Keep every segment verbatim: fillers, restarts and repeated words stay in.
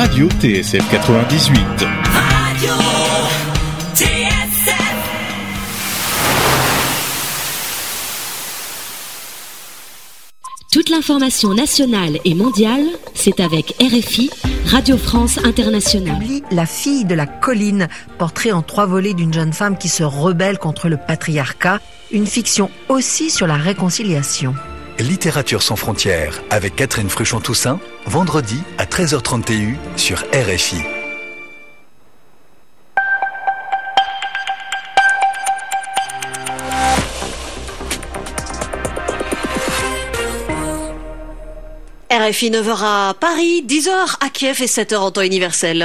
Radio T S F quatre-vingt-dix-huit. Radio T S F. Toute l'information nationale et mondiale, c'est avec R F I, Radio France Internationale. La fille de la colline, portrait en trois volets d'une jeune femme qui se rebelle contre le patriarcat, une fiction aussi sur la réconciliation. Littérature sans frontières avec Catherine Fruchon-Toussaint, vendredi à treize heures trente sur R F I. R F I neuf heures à Paris, dix heures à Kiev et sept heures en temps universel.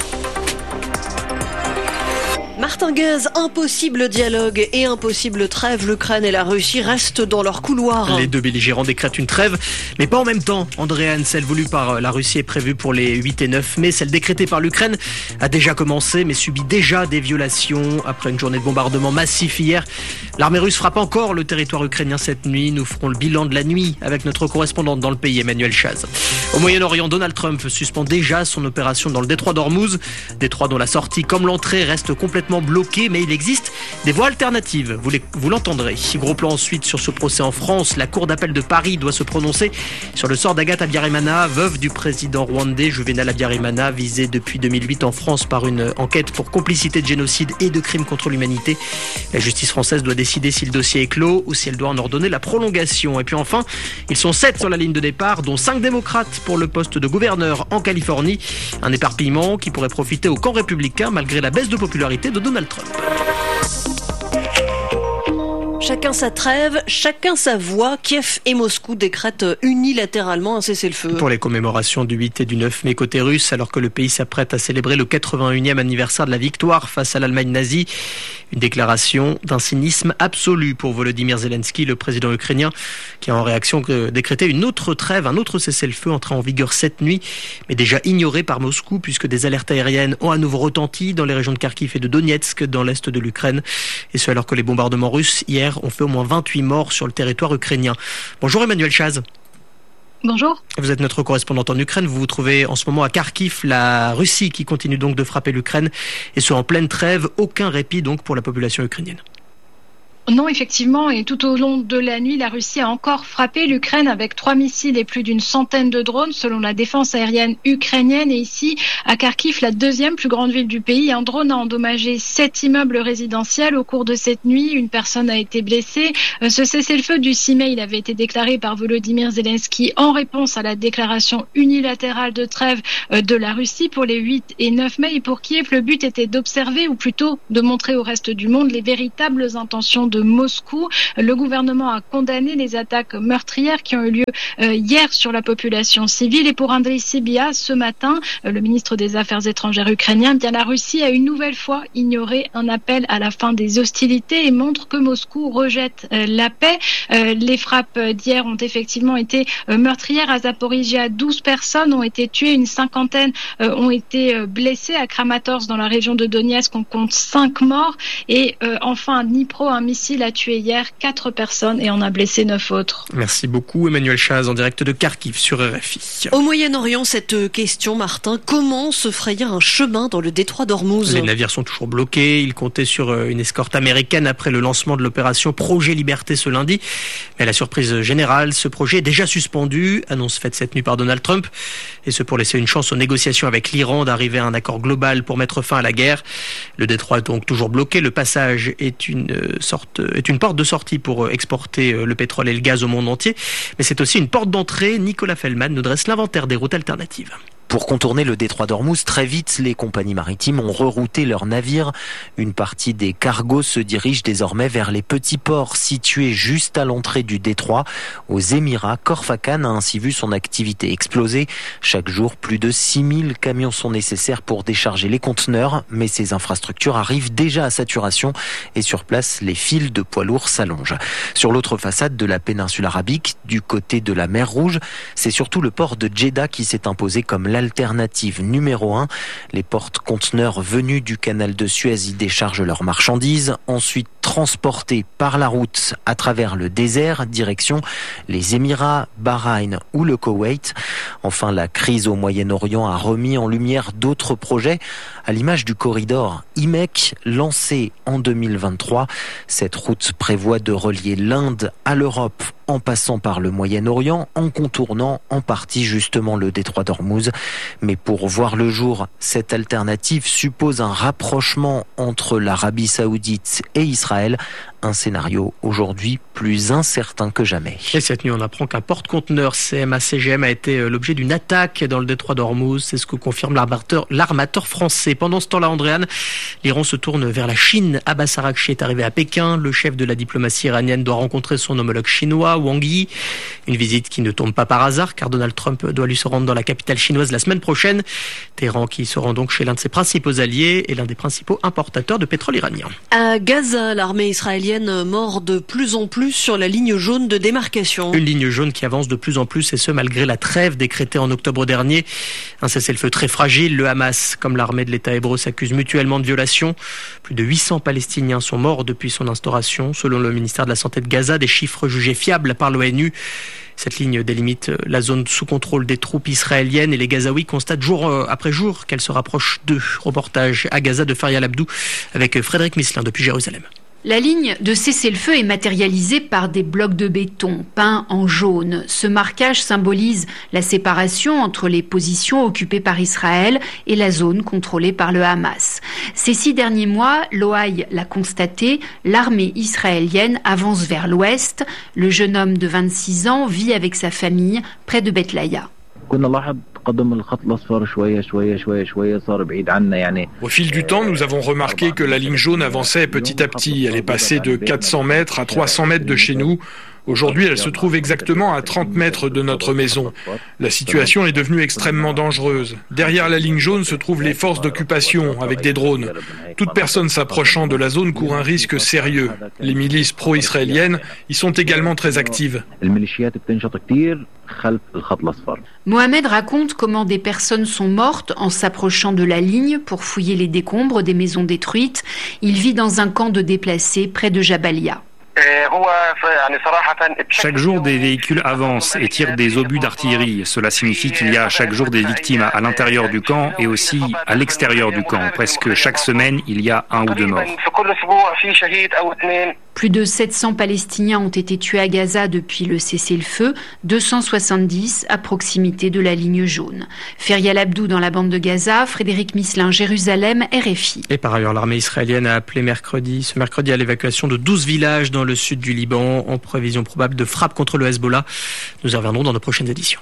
Martin Guez, impossible dialogue et impossible trêve. L'Ukraine et la Russie restent dans leur couloir. Les deux belligérants décrètent une trêve, mais pas en même temps. Andréane, celle voulue par la Russie est prévue pour les huit et neuf mai. Celle décrétée par l'Ukraine a déjà commencé, mais subit déjà des violations. Après une journée de bombardement massif hier, l'armée russe frappe encore le territoire ukrainien cette nuit. Nous ferons le bilan de la nuit avec notre correspondante dans le pays, Emmanuel Chaz. Au Moyen-Orient, Donald Trump suspend déjà son opération dans le détroit d'Ormuz. Détroit dont la sortie comme l'entrée reste complètement bloqué, mais il existe des voies alternatives, vous, les, vous l'entendrez. Gros plan ensuite sur ce procès en France. La Cour d'appel de Paris doit se prononcer sur le sort d'Agathe Habyarimana, veuve du président rwandais Juvenal Habyarimana, visée depuis deux mille huit en France par une enquête pour complicité de génocide et de crimes contre l'humanité. La justice française doit décider si le dossier est clos ou si elle doit en ordonner la prolongation. Et puis enfin, ils sont sept sur la ligne de départ, dont cinq démocrates pour le poste de gouverneur en Californie. Un éparpillement qui pourrait profiter au camp républicain malgré la baisse de popularité de Donald Trump. Chacun sa trêve, chacun sa voix. Kiev et Moscou décrètent unilatéralement un cessez-le-feu. Pour les commémorations du huit et du neuf mai côté russe, alors que le pays s'apprête à célébrer le quatre-vingt-unième anniversaire de la victoire face à l'Allemagne nazie. Une déclaration d'un cynisme absolu pour Volodymyr Zelensky, le président ukrainien, qui a en réaction décrété une autre trêve, un autre cessez-le-feu entré en vigueur cette nuit, mais déjà ignoré par Moscou puisque des alertes aériennes ont à nouveau retenti dans les régions de Kharkiv et de Donetsk, dans l'est de l'Ukraine. Et ce alors que les bombardements russes hier ont fait au moins vingt-huit morts sur le territoire ukrainien. Bonjour Emmanuel Chaz. Bonjour. Vous êtes notre correspondante en Ukraine. Vous vous trouvez en ce moment à Kharkiv, la Russie qui continue donc de frapper l'Ukraine et ce en pleine trêve. Aucun répit donc pour la population ukrainienne. Non, effectivement, et tout au long de la nuit, la Russie a encore frappé l'Ukraine avec trois missiles et plus d'une centaine de drones, selon la défense aérienne ukrainienne. Et ici, à Kharkiv, la deuxième plus grande ville du pays, un drone a endommagé sept immeubles résidentiels au cours de cette nuit. Une personne a été blessée. Ce cessez-le-feu du six mai, il avait été déclaré par Volodymyr Zelensky en réponse à la déclaration unilatérale de trêve de la Russie pour les huit et neuf mai. Et pour Kiev, le but était d'observer, ou plutôt de montrer au reste du monde, les véritables intentions de de Moscou. Le gouvernement a condamné les attaques meurtrières qui ont eu lieu euh, hier sur la population civile. Et pour Andriy Sybiha, ce matin, euh, le ministre des Affaires étrangères ukrainien, bien la Russie a une nouvelle fois ignoré un appel à la fin des hostilités et montre que Moscou rejette euh, la paix. Euh, les frappes d'hier ont effectivement été euh, meurtrières. À Zaporizhia, douze personnes ont été tuées, une cinquantaine euh, ont été euh, blessées. À Kramatorsk, dans la région de Donetsk, on compte cinq morts. Et euh, enfin, à Dnipro, un missile a tué hier quatre personnes et en a blessé neuf autres. Merci beaucoup Emmanuel Chaz en direct de Kharkiv sur R F I. Au Moyen-Orient, cette question, Martin, comment se frayer un chemin dans le détroit d'Ormuz ? Les navires sont toujours bloqués. Ils comptaient sur une escorte américaine après le lancement de l'opération Projet Liberté ce lundi. Mais à la surprise générale, ce projet est déjà suspendu. Annonce faite cette nuit par Donald Trump. Et ce pour laisser une chance aux négociations avec l'Iran d'arriver à un accord global pour mettre fin à la guerre. Le détroit est donc toujours bloqué. Le passage est une sorte est une porte de sortie pour exporter le pétrole et le gaz au monde entier. Mais c'est aussi une porte d'entrée. Nicolas Fellman nous dresse l'inventaire des routes alternatives. Pour contourner le détroit d'Ormuz, très vite, les compagnies maritimes ont rerouté leurs navires. Une partie des cargos se dirige désormais vers les petits ports situés juste à l'entrée du détroit. Aux Émirats, Corfacan a ainsi vu son activité exploser. Chaque jour, plus de six mille camions sont nécessaires pour décharger les conteneurs, mais ces infrastructures arrivent déjà à saturation et sur place, les files de poids lourds s'allongent. Sur l'autre façade de la péninsule arabique, du côté de la mer Rouge, c'est surtout le port de Djeddah qui s'est imposé comme l'alternative numéro un. Les porte-conteneurs venus du canal de Suez y déchargent leurs marchandises, ensuite transportés par la route à travers le désert, direction les Émirats, Bahreïn ou le Koweït. Enfin, la crise au Moyen-Orient a remis en lumière d'autres projets, à l'image du corridor I M E C, lancé en deux mille vingt-trois. Cette route prévoit de relier l'Inde à l'Europe en passant par le Moyen-Orient, en contournant en partie justement le détroit d'Ormuz. Mais pour voir le jour, cette alternative suppose un rapprochement entre l'Arabie Saoudite et Israël, un scénario aujourd'hui plus incertain que jamais. Et cette nuit, on apprend qu'un porte-conteneur C M A C G M a été l'objet d'une attaque dans le détroit d'Ormuz. C'est ce que confirme l'armateur, l'armateur français. Pendant ce temps-là, Andréane, l'Iran se tourne vers la Chine. Abbas Araghchi est arrivé à Pékin. Le chef de la diplomatie iranienne doit rencontrer son homologue chinois, Wang Yi. Une visite qui ne tombe pas par hasard, car Donald Trump doit lui se rendre dans la capitale chinoise la semaine prochaine. Téhéran qui se rend donc chez l'un de ses principaux alliés et l'un des principaux importateurs de pétrole iranien. À Gaza, l'armée israélienne mord de plus en plus sur la ligne jaune de démarcation. Une ligne jaune qui avance de plus en plus, et ce malgré la trêve décrétée en octobre dernier. Un cessez-le-feu très fragile. Le Hamas, comme l'armée de l'État hébreu, s'accuse mutuellement de violations. Plus de huit cents Palestiniens sont morts depuis son instauration, selon le ministère de la Santé de Gaza, des chiffres jugés fiables par l'ONU. Cette ligne délimite la zone sous contrôle des troupes israéliennes et les Gazaouis constatent jour après jour qu'elle se rapproche d'eux. Reportage à Gaza de Farial Abdou avec Frédéric Misselin depuis Jérusalem. La ligne de cessez-le-feu est matérialisée par des blocs de béton peints en jaune. Ce marquage symbolise la séparation entre les positions occupées par Israël et la zone contrôlée par le Hamas. Ces six derniers mois, l'O-A I l'a constaté, l'armée israélienne avance vers l'ouest. Le jeune homme de vingt-six ans vit avec sa famille près de Betlaïa. Au fil du temps, nous avons remarqué que la ligne jaune avançait petit à petit. Elle est passée de quatre cents mètres à trois cents mètres de chez nous. Aujourd'hui, elle se trouve exactement à trente mètres de notre maison. La situation est devenue extrêmement dangereuse. Derrière la ligne jaune se trouvent les forces d'occupation avec des drones. Toute personne s'approchant de la zone court un risque sérieux. Les milices pro-israéliennes y sont également très actives. Mohamed raconte comment des personnes sont mortes en s'approchant de la ligne pour fouiller les décombres des maisons détruites. Il vit dans un camp de déplacés près de Jabalia. Chaque jour, des véhicules avancent et tirent des obus d'artillerie. Cela signifie qu'il y a chaque jour des victimes à l'intérieur du camp et aussi à l'extérieur du camp. Presque chaque semaine, il y a un ou deux morts. Plus de sept cents Palestiniens ont été tués à Gaza depuis le cessez-le-feu, deux cent soixante-dix à proximité de la ligne jaune. Ferial Abdou dans la bande de Gaza, Frédéric Misselin, Jérusalem, R F I. Et par ailleurs, l'armée israélienne a appelé mercredi, ce mercredi à l'évacuation de douze villages dans le sud du Liban, en prévision probable de frappes contre le Hezbollah. Nous en reviendrons dans nos prochaines éditions.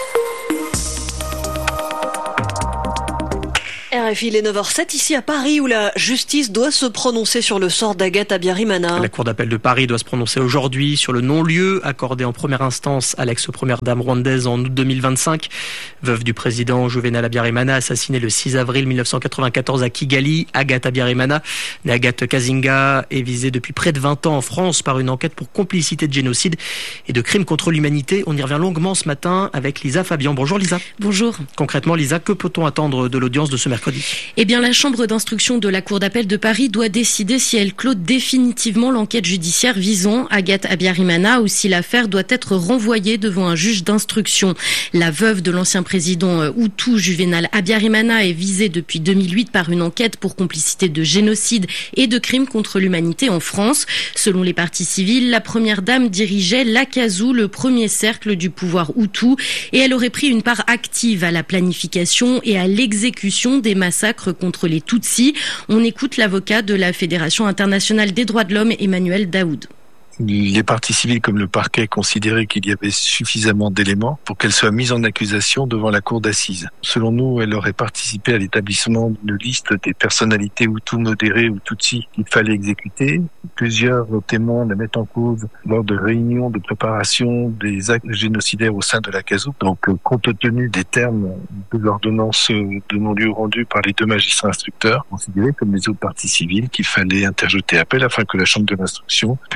R F I, il est neuf heures zéro sept ici à Paris où la justice doit se prononcer sur le sort d'Agathe Abiyarimana. La Cour d'appel de Paris doit se prononcer aujourd'hui sur le non-lieu accordé en première instance à l'ex-première dame rwandaise en août deux mille vingt-cinq. Veuve du président Juvénal Abiyarimana, assassiné le six avril mille neuf cent quatre-vingt-quatorze à Kigali, Agathe Abiyarimana, née Agathe Kazinga, est visée depuis près de vingt ans en France par une enquête pour complicité de génocide et de crimes contre l'humanité. On y revient longuement ce matin avec Lisa Fabian. Bonjour Lisa. Bonjour. Concrètement Lisa, que peut-on attendre de l'audience de ce mercredi ? Eh bien, la chambre d'instruction de la Cour d'appel de Paris doit décider si elle clôt définitivement l'enquête judiciaire visant Agathe Abiyarimana ou si l'affaire doit être renvoyée devant un juge d'instruction. La veuve de l'ancien président Hutu Juvénal Abiyarimana est visée depuis deux mille huit par une enquête pour complicité de génocide et de crimes contre l'humanité en France. Selon les parties civiles, la première dame dirigeait l'Akazu, le premier cercle du pouvoir Hutu, et elle aurait pris une part active à la planification et à l'exécution des massacres contre les Tutsis. On écoute l'avocat de la Fédération internationale des droits de l'homme, Emmanuel Daoud. Les parties civiles comme le parquet considéraient qu'il y avait suffisamment d'éléments pour qu'elle soit mise en accusation devant la cour d'assises. Selon nous, elle aurait participé à l'établissement d'une liste des personnalités Hutu modérées ou Tutsi qu'il fallait exécuter. Plusieurs témoins la mettent en cause lors de réunions de préparation des actes génocidaires au sein de l'Akazu. Donc, compte tenu des termes de l'ordonnance de non-lieu rendue par les deux magistrats instructeurs, considérés comme les autres parties civiles qu'il fallait interjeter appel afin que la chambre de l'instruction puisse dire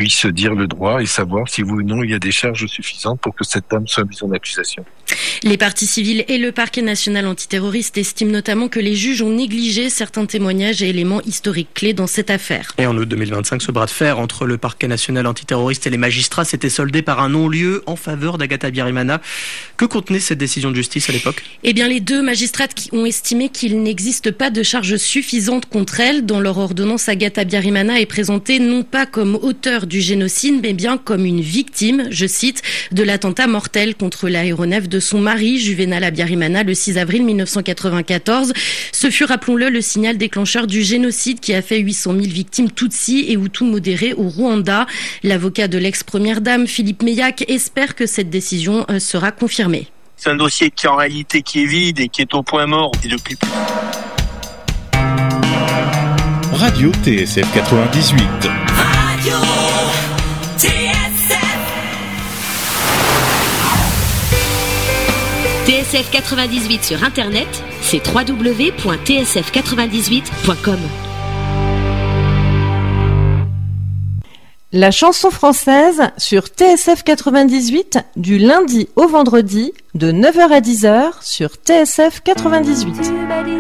étudier le droit et savoir si oui ou non il y a des charges suffisantes pour que cette dame soit mise en accusation. Les parties civiles et le parquet national antiterroriste estiment notamment que les juges ont négligé certains témoignages et éléments historiques clés dans cette affaire. Et en août deux mille vingt-cinq, ce bras de fer entre le parquet national antiterroriste et les magistrats s'était soldé par un non-lieu en faveur d'Agatha Biarimana. Que contenait cette décision de justice à l'époque ? Eh bien, les deux magistrats qui ont estimé qu'il n'existe pas de charges suffisantes contre elle. Dans leur ordonnance, Agatha Biarimana est présentée non pas comme auteur du génocide, mais bien comme une victime, je cite, de l'attentat mortel contre l'aéronef de son mari, Juvénal Abiyarimana, le six avril mille neuf cent quatre-vingt-quatorze. Ce fut, rappelons-le, le signal déclencheur du génocide qui a fait huit cent mille victimes Tutsis et Hutus modérés au Rwanda. L'avocat de l'ex-première dame, Philippe Meillac, espère que cette décision sera confirmée. C'est un dossier qui en réalité qui est vide et qui est au point mort et depuis plus. Radio T S F quatre-vingt-dix-huit. Radio T S F. T S F quatre-vingt-dix-huit sur Internet, c'est w w w point t s f quatre-vingt-dix-huit point com. La chanson française sur T S F quatre-vingt-dix-huit du lundi au vendredi de neuf heures à dix heures sur T S F quatre-vingt-dix-huit.